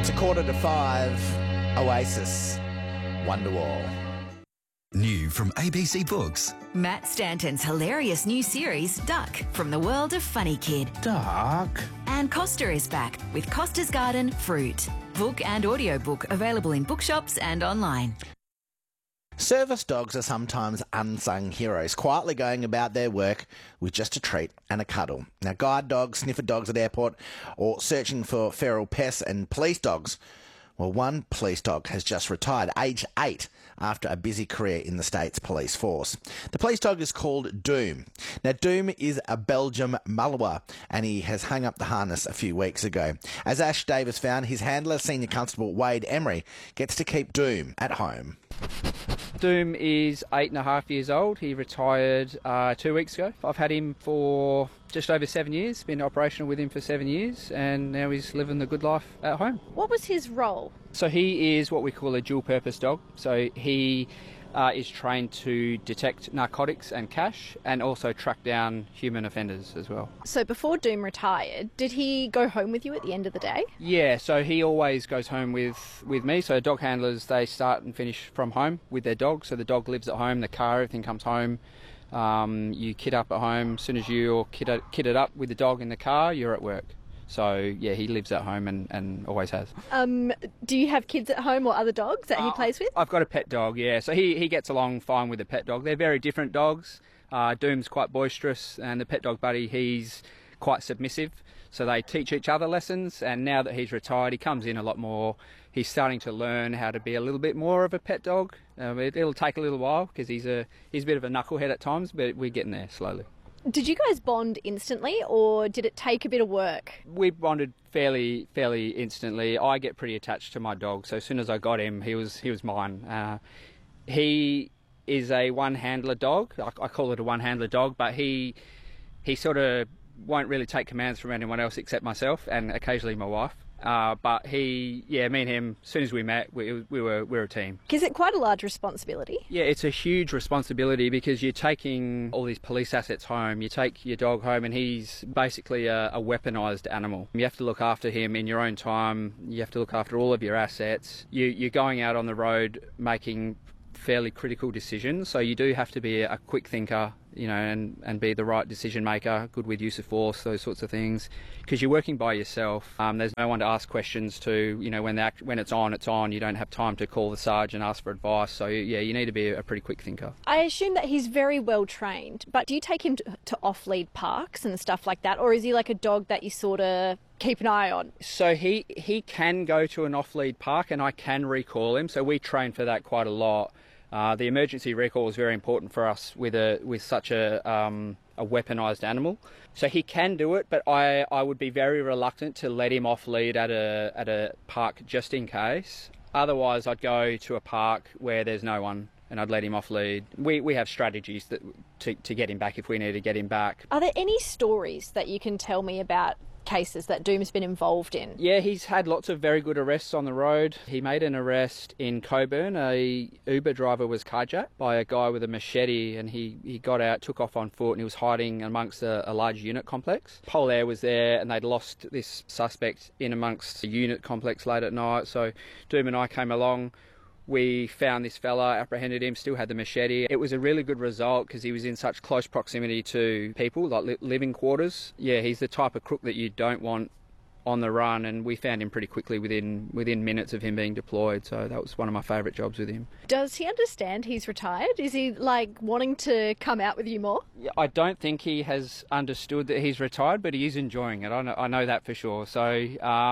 It's 5:15. Oasis, Wonderwall. New from ABC Books. Matt Stanton's hilarious new series, Duck, from the world of Funny Kid. Duck. And Costa is back with Costa's Garden Fruit. Book and audiobook available in bookshops and online. Service dogs are sometimes unsung heroes, quietly going about their work with just a treat and a cuddle. Now, guide dogs, sniffer dogs at airport, or searching for feral pests, and police dogs. Well, one police dog has just retired, aged 8, after a busy career in the state's police force. The police dog is called Doom. Now, Doom is a Belgian Malinois, and he has hung up the harness a few weeks ago. As Ash Davis found, his handler, Senior Constable Wade Emery, gets to keep Doom at home. Doom is 8.5 years old. He retired 2 weeks ago. I've had him for just over 7 years, been operational with him for 7 years, and now he's living the good life at home. What was his role? So he is what we call a dual-purpose dog. So he is trained to detect narcotics and cash, and also track down human offenders as well. So before Doom retired, did he go home with you at the end of the day? Yeah, so he always goes home with me. So dog handlers, they start and finish from home with their dog. So the dog lives at home, the car, everything comes home. You kit up at home. As soon as you're kitted up with the dog in the car, you're at work. So, yeah, he lives at home and always has. Do you have kids at home or other dogs that he plays with? I've got a pet dog, yeah. So he gets along fine with the pet dog. They're very different dogs. Doom's quite boisterous, and the pet dog buddy, he's quite submissive. So they teach each other lessons, and now that he's retired, he comes in a lot more. He's starting to learn how to be a little bit more of a pet dog. It'll take a little while because he's a bit of a knucklehead at times, but we're getting there slowly. Did you guys bond instantly, or did it take a bit of work? We bonded fairly instantly. I get pretty attached to my dog, so as soon as I got him, he was mine. He is a one-handler dog. I call it a one-handler dog, but he sort of won't really take commands from anyone else except myself and occasionally my wife. But me and him, as soon as we met, we're a team. Is it quite a large responsibility? Yeah, it's a huge responsibility because you're taking all these police assets home. You take your dog home and he's basically a weaponised animal. You have to look after him in your own time. You have to look after all of your assets. You're going out on the road making fairly critical decisions, so you do have to be a quick thinker, and be the right decision maker, good with use of force, those sorts of things, because you're working by yourself. There's no one to ask questions to. When it's on. You don't have time to call the sarge and ask for advice. So yeah, you need to be a pretty quick thinker. I assume that he's very well trained, but do you take him to off-lead parks and stuff like that, or is he like a dog that you sort of keep an eye on? So he can go to an off-lead park, and I can recall him. So we train for that quite a lot. The emergency recall is very important for us with such a weaponised animal. So he can do it, but I would be very reluctant to let him off lead at a park just in case. Otherwise, I'd go to a park where there's no one and I'd let him off lead. We have strategies to get him back if we need to get him back. Are there any stories that you can tell me about cases that Doom's been involved in? Yeah, he's had lots of very good arrests on the road. He made an arrest in Coburn. A Uber driver was carjacked by a guy with a machete, and he got out, took off on foot, and he was hiding amongst a large unit complex. Polair was there, and they'd lost this suspect in amongst a unit complex late at night, so Doom and I came along. We found this fella, apprehended him, still had the machete. It was a really good result because he was in such close proximity to people, like living quarters. Yeah, he's the type of crook that you don't want on the run, and we found him pretty quickly within minutes of him being deployed, so that was one of my favourite jobs with him. Does he understand he's retired? Is he wanting to come out with you more? Yeah, I don't think he has understood that he's retired, but he is enjoying it. I know that for sure. So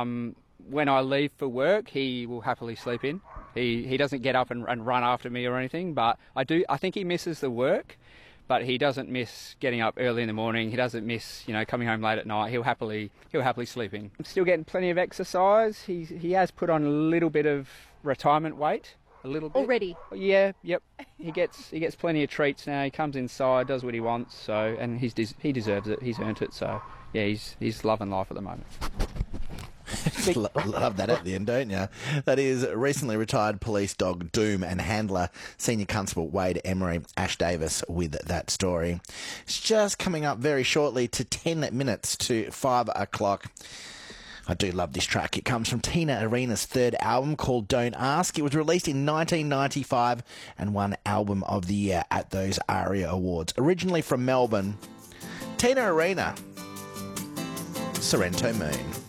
when I leave for work, he will happily sleep in. He doesn't get up and run after me or anything, but I think he misses the work, but he doesn't miss getting up early in the morning. He doesn't miss, coming home late at night. He'll happily sleep in. I'm still getting plenty of exercise. He has put on a little bit of retirement weight. A little bit. Already? Yeah, yep. He gets plenty of treats now. He comes inside, does what he wants, and he deserves it. He's earned it, so yeah, he's loving life at the moment. Love that at the end, don't you? That is recently retired police dog Doom and handler Senior Constable Wade Emery. Ash Davis with that story. It's just coming up very shortly to 10 minutes to 5 o'clock. I do love this track. It comes from Tina Arena's third album called Don't Ask. It was released in 1995 and won Album of the Year at those ARIA Awards. Originally from Melbourne, Tina Arena, Sorrento Moon.